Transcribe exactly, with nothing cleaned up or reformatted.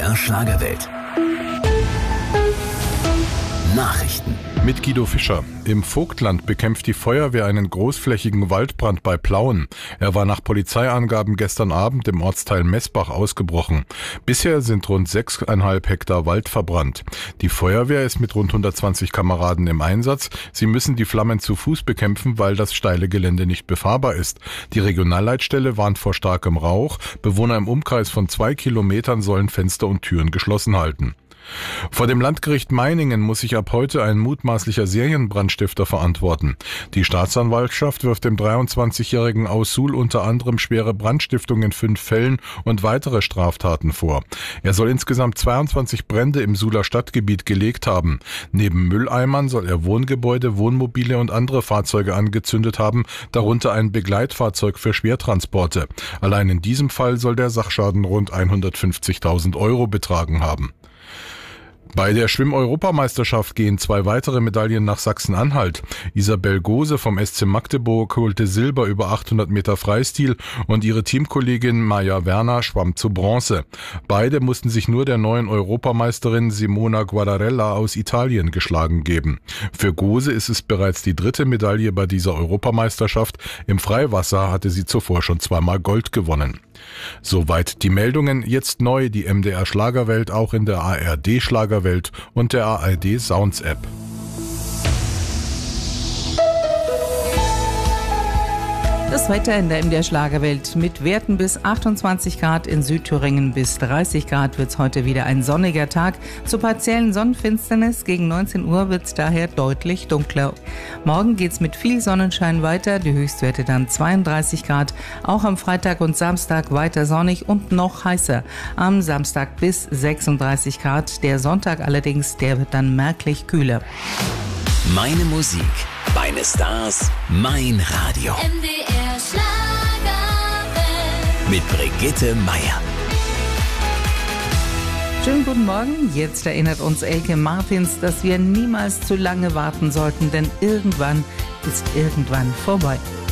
R Schlagerwelt. Nachrichten. Mit Guido Fischer. Im Vogtland bekämpft die Feuerwehr einen großflächigen Waldbrand bei Plauen. Er war nach Polizeiangaben gestern Abend im Ortsteil Messbach ausgebrochen. Bisher sind rund sechseinhalb Hektar Wald verbrannt. Die Feuerwehr ist mit rund hundertzwanzig Kameraden im Einsatz. Sie müssen die Flammen zu Fuß bekämpfen, weil das steile Gelände nicht befahrbar ist. Die Regionalleitstelle warnt vor starkem Rauch. Bewohner im Umkreis von zwei Kilometern sollen Fenster und Türen geschlossen halten. Vor dem Landgericht Meiningen muss sich ab heute ein mutmaßlicher Serienbrandstifter verantworten. Die Staatsanwaltschaft wirft dem dreiundzwanzigjährigen aus Suhl unter anderem schwere Brandstiftung in fünf Fällen und weitere Straftaten vor. Er soll insgesamt zweiundzwanzig Brände im Suhler Stadtgebiet gelegt haben. Neben Mülleimern soll er Wohngebäude, Wohnmobile und andere Fahrzeuge angezündet haben, darunter ein Begleitfahrzeug für Schwertransporte. Allein in diesem Fall soll der Sachschaden rund hundertfünfzigtausend Euro betragen haben. Bei der Schwimm-Europameisterschaft gehen zwei weitere Medaillen nach Sachsen-Anhalt. Isabel Gose vom S C Magdeburg holte Silber über achthundert Meter Freistil und ihre Teamkollegin Maja Werner schwamm zu Bronze. Beide mussten sich nur der neuen Europameisterin Simona Guardarella aus Italien geschlagen geben. Für Gose ist es bereits die dritte Medaille bei dieser Europameisterschaft. Im Freiwasser hatte sie zuvor schon zweimal Gold gewonnen. Soweit die Meldungen. Jetzt neu die M D R Schlagerwelt auch in der A R D Schlagerwelt und der A R D Sounds App. Das Wetter in der M D R Schlagerwelt mit Werten bis achtundzwanzig Grad, in Südthüringen bis dreißig Grad wird es heute wieder ein sonniger Tag. Zur partiellen Sonnenfinsternis gegen neunzehn Uhr wird es daher deutlich dunkler. Morgen geht es mit viel Sonnenschein weiter, die Höchstwerte dann zweiunddreißig Grad. Auch am Freitag und Samstag weiter sonnig und noch heißer. Am Samstag bis sechsunddreißig Grad. Der Sonntag allerdings, der wird dann merklich kühler. Meine Musik, meine Stars, mein Radio. M D R Schlagerwelt. Mit Brigitte Meier. Schönen guten Morgen. Jetzt erinnert uns Elke Martins, dass wir niemals zu lange warten sollten, denn irgendwann ist irgendwann vorbei.